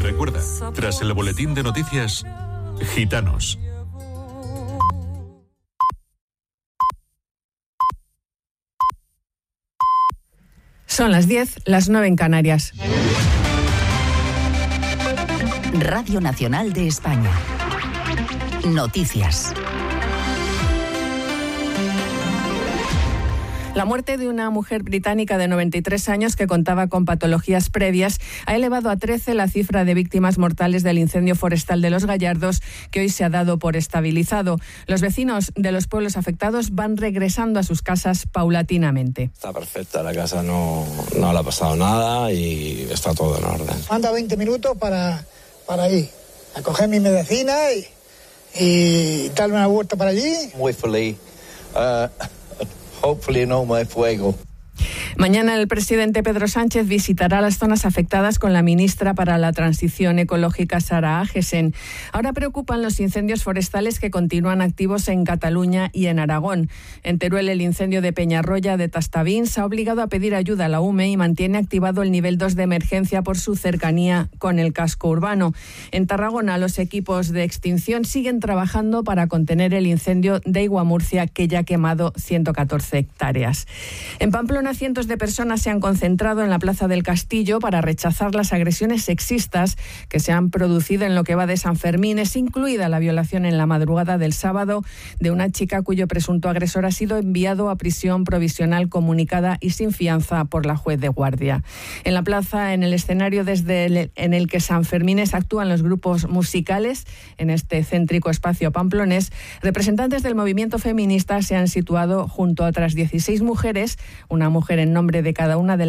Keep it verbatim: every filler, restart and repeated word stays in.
Recuerda, tras el boletín de noticias, Gitanos. Son las diez, las nueve en Canarias. Radio Nacional de España. Noticias. La muerte de una mujer británica de noventa y tres años que contaba con patologías previas ha elevado a trece la cifra de víctimas mortales del incendio forestal de Los Gallardos, que hoy se ha dado por estabilizado. Los vecinos de los pueblos afectados van regresando a sus casas paulatinamente. Está perfecta la casa, no, no le ha pasado nada y está todo en orden. Anda veinte minutos para, para ir a coger mi medicina y, y darme una vuelta para allí. Muy feliz. Uh... Hopefully no más fuego. Mañana el presidente Pedro Sánchez visitará las zonas afectadas con la ministra para la Transición Ecológica, Sara Agesen. Ahora preocupan los incendios forestales que continúan activos en Cataluña y en Aragón. En Teruel, el incendio de Peñarroya de Tastavins ha obligado a pedir ayuda a la U M E y mantiene activado el nivel dos de emergencia por su cercanía con el casco urbano. En Tarragona, los equipos de extinción siguen trabajando para contener el incendio de Iguamurcia, que ya ha quemado ciento catorce hectáreas. En Pamplona, cientos de personas se han concentrado en la Plaza del Castillo para rechazar las agresiones sexistas que se han producido en lo que va de San Fermín, es incluida la violación en la madrugada del sábado de una chica cuyo presunto agresor ha sido enviado a prisión provisional comunicada y sin fianza por la juez de guardia. En la plaza, en el escenario desde el, en el que San Fermines actúan los grupos musicales, en este céntrico espacio pamplonés, representantes del movimiento feminista se han situado junto a otras dieciséis mujeres, una mujer en nombre de cada una de